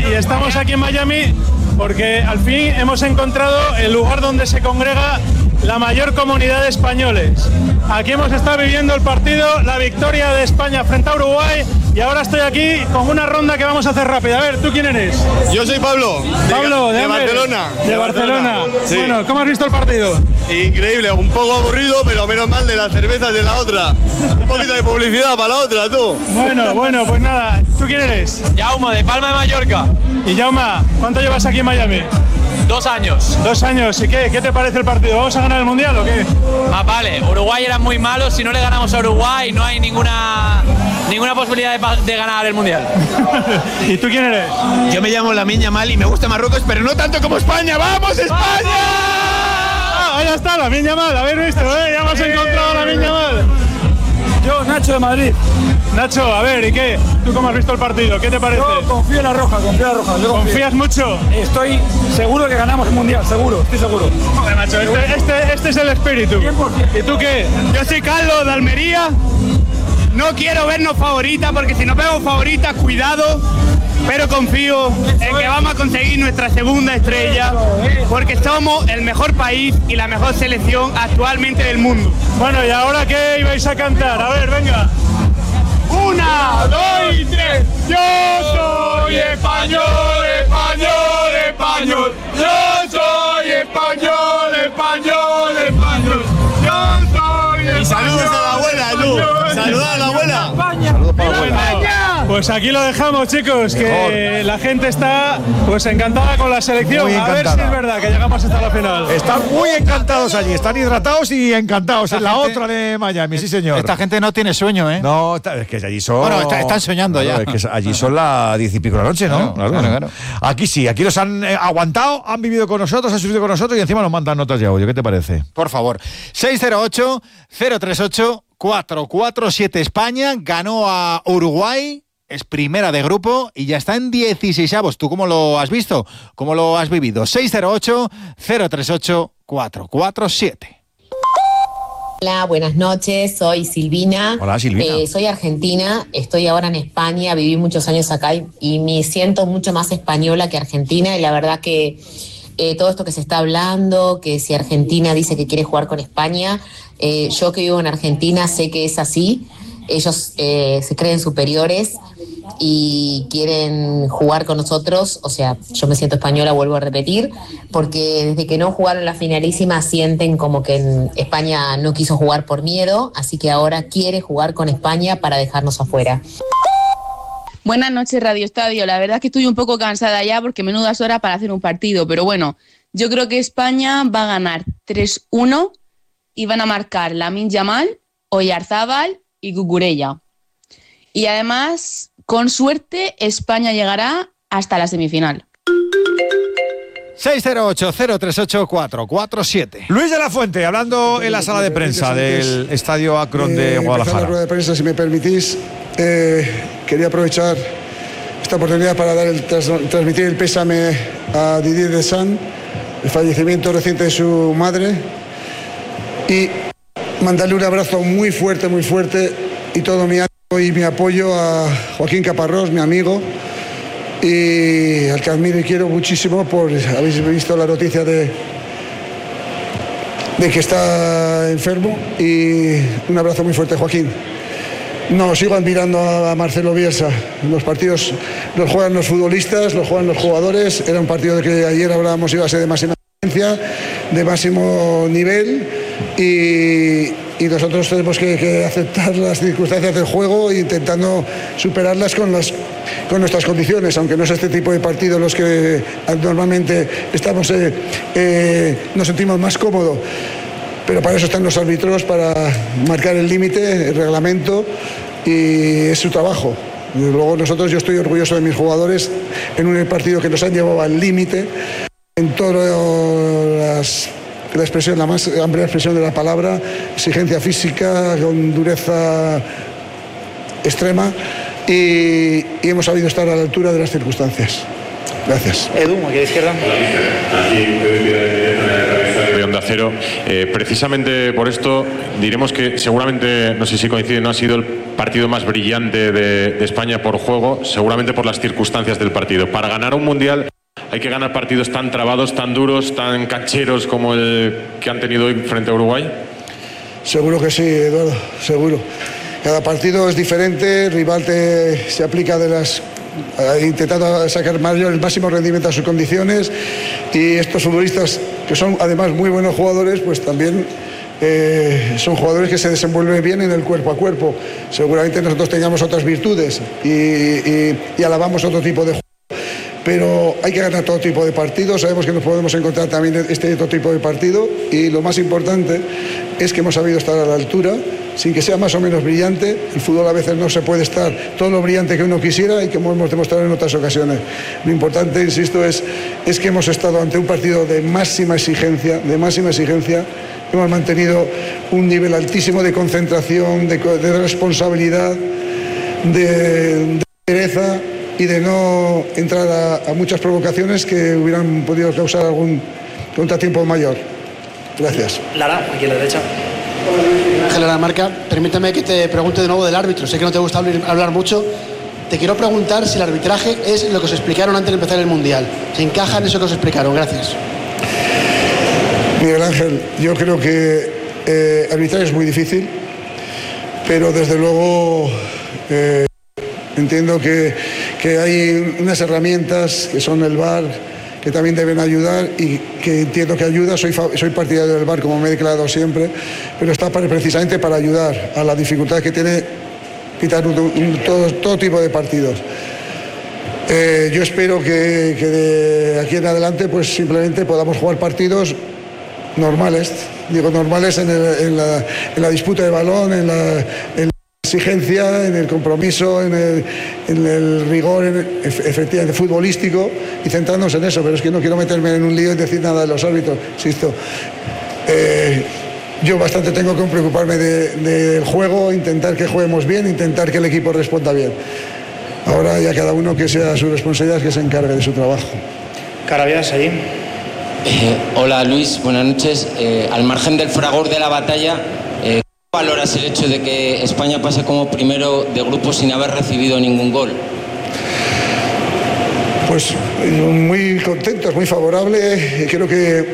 y estamos aquí en Miami porque al fin hemos encontrado el lugar donde se congrega la mayor comunidad de españoles. Aquí hemos estado viviendo el partido, la victoria de España frente a Uruguay, y ahora estoy aquí con una ronda que vamos a hacer rápida. A ver, ¿tú quién eres? Yo soy Pablo. Pablo, de Barcelona. De Barcelona. Sí. Bueno, ¿cómo has visto el partido? Increíble, un poco aburrido, pero menos mal de las cervezas de la otra. Un poquito de publicidad para la otra, tú. Bueno, pues nada. ¿Tú quién eres? Jaume, de Palma de Mallorca. Y Jaume, ¿cuánto llevas aquí en Miami? 2 años. 2 años. ¿Y qué te parece el partido? ¿Vamos a ganar el Mundial o qué? Más vale, Uruguay era muy malo. Si no le ganamos a Uruguay, no hay ninguna posibilidad de ganar el Mundial. ¿Y tú quién eres? Yo me llamo Lamine Yamal y me gusta Marruecos, pero no tanto como España. ¡Vamos, España! Ahí está, Lamine Yamal. ¿Habéis visto? Ya hemos encontrado a Lamine Yamal. Yo, Nacho de Madrid. Nacho, a ver, ¿y qué? ¿Tú cómo has visto el partido? ¿Qué te parece? Yo confío en la Roja. ¿Confías mucho? Estoy seguro que ganamos el Mundial, estoy seguro. Joder, macho, este es el espíritu. 100%. ¿Y tú qué? Yo soy Carlos de Almería. No quiero vernos favoritas porque si nos vemos favoritas, cuidado. Pero confío en que vamos a conseguir nuestra segunda estrella porque somos el mejor país y la mejor selección actualmente del mundo. Bueno, ¿y ahora qué ibais a cantar? A ver, venga. 1, 2 y 3. Yo soy español, español, español. Yo soy español, español, español. Yo soy español. Y saludos a la abuela, tú. Saluda a la abuela. Saludos para la abuela. Pues aquí lo dejamos, chicos, que la gente está pues encantada con la selección. A ver si es verdad que llegamos hasta la final. Están muy encantados allí, están hidratados y encantados. En la otra de Miami, sí señor. Esta gente no tiene sueño, ¿eh? No, es que allí son... Bueno, están soñando ya. Es que allí son las 10 y pico de la noche, ¿no? Claro. Aquí sí, aquí los han aguantado, han vivido con nosotros, han sufrido con nosotros y encima nos mandan notas de audio. ¿Qué te parece? Por favor. 608-038-447. España ganó a Uruguay. Es primera de grupo y ya está en 16avos. ¿Tú cómo lo has visto? ¿Cómo lo has vivido? 608-038-447. Hola, buenas noches, soy Silvina. Hola, Silvina. Soy argentina, estoy ahora en España, viví muchos años acá y me siento mucho más española que argentina y la verdad que todo esto que se está hablando, que si Argentina dice que quiere jugar con España, yo que vivo en Argentina sé que es así. Ellos se creen superiores y quieren jugar con nosotros, o sea, yo me siento española, vuelvo a repetir, porque desde que no jugaron la finalísima sienten como que en España no quiso jugar por miedo, así que ahora quiere jugar con España para dejarnos afuera. Buenas noches, Radio Estadio. La verdad es que estoy un poco cansada ya porque menudas horas para hacer un partido, pero bueno, yo creo que España va a ganar 3-1 y van a marcar Lamine Yamal, Oyarzábal y Cucurella. Y además, con suerte, España llegará hasta la semifinal. 608-038-447. Luis de la Fuente, hablando en la sala de prensa del Estadio Akron de Guadalajara. La rueda de prensa, si me permitís, quería aprovechar esta oportunidad para transmitir el pésame a Didier Deschamps, el fallecimiento reciente de su madre, y mandarle un abrazo muy fuerte y todo mi ánimo y mi apoyo a Joaquín Caparrós, mi amigo, y al que admiro y quiero muchísimo. Habéis visto la noticia de que está enfermo, y un abrazo muy fuerte, Joaquín. No, sigo admirando a Marcelo Bielsa. Los partidos los juegan los futbolistas, los juegan los jugadores. Era un partido de que ayer hablábamos iba a ser de máxima exigencia, de máximo nivel, y nosotros tenemos que aceptar las circunstancias del juego e intentando superarlas con nuestras condiciones, aunque no es este tipo de partidos los que normalmente nos sentimos más cómodos. Pero para eso están los árbitros, para marcar el límite, el reglamento, y es su trabajo. Luego yo estoy orgulloso de mis jugadores en un partido que nos han llevado al límite en todas la más amplia expresión de la palabra, exigencia física con dureza extrema, y hemos sabido estar a la altura de las circunstancias. Gracias. Edu, aquí a la izquierda. 0. Precisamente por esto diremos que seguramente, no sé si coincide, no ha sido el partido más brillante de España por juego, seguramente por las circunstancias del partido. Para ganar un mundial hay que ganar partidos tan trabados, tan duros, tan cancheros como el que han tenido hoy frente a Uruguay. Seguro que sí, Eduardo, seguro. Cada partido es diferente, el rival se aplica intentando sacar el máximo rendimiento a sus condiciones, y estos futbolistas, que son además muy buenos jugadores, pues también son jugadores que se desenvuelven bien en el cuerpo a cuerpo. Seguramente nosotros tengamos otras virtudes y alabamos otro tipo de juego, pero hay que ganar todo tipo de partidos. Sabemos que nos podemos encontrar también este otro tipo de partido, y lo más importante es que hemos sabido estar a la altura, sin que sea más o menos brillante. El fútbol a veces no se puede estar todo lo brillante que uno quisiera, y como hemos demostrado en otras ocasiones. Lo importante, insisto, es que hemos estado ante un partido de máxima exigencia, hemos mantenido un nivel altísimo de concentración, de responsabilidad, de pereza, y de no entrar a muchas provocaciones que hubieran podido causar algún contratiempo mayor. Gracias. Lara, aquí a la derecha. Ángel Lara Marca, permítame que te pregunte de nuevo del árbitro. Sé que no te gusta hablar mucho. Te quiero preguntar si el arbitraje es lo que os explicaron antes de empezar el Mundial. ¿Se encaja en eso que os explicaron? Gracias. Miguel Ángel, yo creo que arbitrar es muy difícil, pero desde luego entiendo que hay unas herramientas que son el VAR, que también deben ayudar, y que entiendo que ayuda. Soy partidario del VAR, como me he declarado siempre, pero está precisamente para ayudar a la dificultad que tiene pitar todo tipo de partidos. Yo espero que de aquí en adelante pues simplemente podamos jugar partidos normales, en la disputa de balón, en la exigencia, en el compromiso, en el rigor efectivamente futbolístico, y centrarnos en eso. Pero es que no quiero meterme en un lío y decir nada de los árbitros, insisto. Yo bastante tengo que preocuparme del juego, intentar que juguemos bien, intentar que el equipo responda bien. Ahora ya cada uno que sea su responsabilidad, que se encargue de su trabajo. Carabias, allí. Hola Luis, buenas noches. Al margen del fragor de la batalla, ¿cómo valoras el hecho de que España pase como primero de grupo sin haber recibido ningún gol? Pues muy contento, muy favorable. Creo que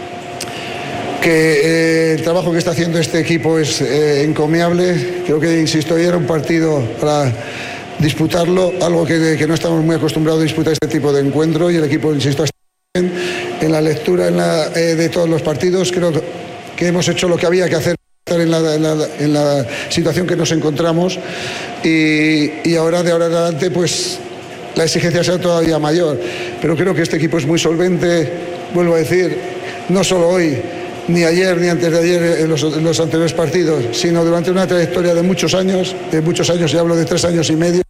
el trabajo que está haciendo este equipo es encomiable. Creo que, insisto, hoy era un partido para disputarlo, algo que no estamos muy acostumbrados a disputar este tipo de encuentro, y el equipo, insisto, está bien en la lectura de todos los partidos. Creo que hemos hecho lo que había que hacer en la situación que nos encontramos, y ahora, de ahora en adelante, pues la exigencia será todavía mayor. Pero creo que este equipo es muy solvente, vuelvo a decir, no solo hoy, ni ayer, ni antes de ayer en los anteriores partidos, sino durante una trayectoria de muchos años, y hablo de 3 años y medio,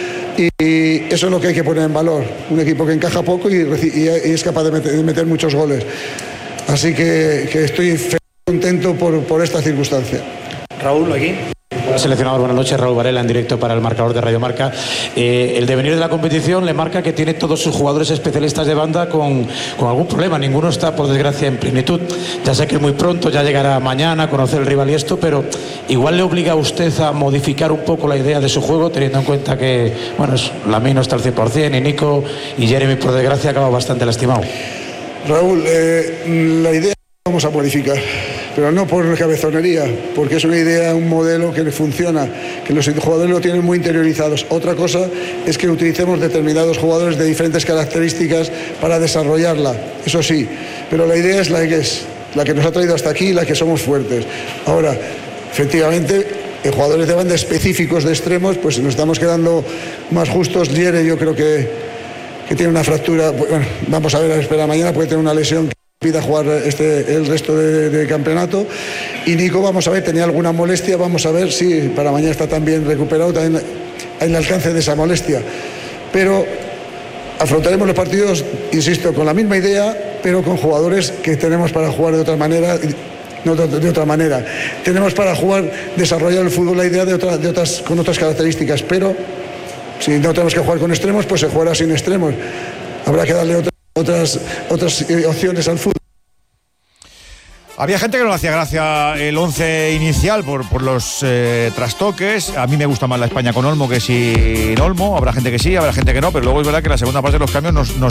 y eso es lo que hay que poner en valor. Un equipo que encaja poco y es capaz de meter muchos goles. Así que estoy contento por esta circunstancia. Raúl, aquí. Seleccionador, buenas noches. Raúl Varela, en directo para el marcador de Radio Marca. El devenir de la competición le marca que tiene todos sus jugadores especialistas de banda con algún problema. Ninguno está, por desgracia, en plenitud. Ya sé que es muy pronto, ya llegará mañana a conocer el rival y esto, pero igual le obliga a usted a modificar un poco la idea de su juego, teniendo en cuenta que, bueno, Lamine no está al 100%, y Nico y Jeremy, por desgracia, acaba bastante lastimado. Raúl, la idea vamos a modificar, pero no por cabezonería, porque es una idea, un modelo que funciona, que los jugadores lo tienen muy interiorizados. Otra cosa es que utilicemos determinados jugadores de diferentes características para desarrollarla, eso sí, pero la idea es la que nos ha traído hasta aquí, la que somos fuertes. Ahora, efectivamente, jugadores de banda específicos de extremos, pues nos estamos quedando más justos. Jere, yo creo que tiene una fractura, bueno, vamos a ver, a esperar mañana, puede tener una lesión que pida jugar el resto de campeonato. Y Nico, vamos a ver, tenía alguna molestia, vamos a ver si para mañana está también recuperado, también hay el alcance de esa molestia. Pero afrontaremos los partidos, insisto, con la misma idea, pero con jugadores que tenemos para jugar de otra manera. No de otra manera. Tenemos para jugar, desarrollar el fútbol, la idea con otras características, pero si no tenemos que jugar con extremos, pues se jugará sin extremos. Habrá que darle otras opciones al fútbol. Había gente que no le hacía gracia el 11 inicial por los trastoques. A mí me gusta más la España con Olmo que sin Olmo. Habrá gente que sí, habrá gente que no, pero luego es verdad que la segunda parte de los cambios nos